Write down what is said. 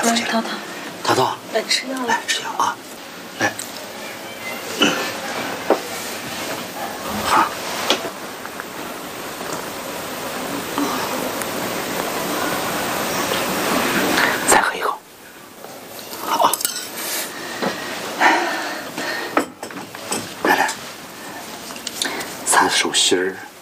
来，淘淘， 淘淘， 来吃药了。 来吃药啊！来，好。再喝一口。好。来来，咱手心儿。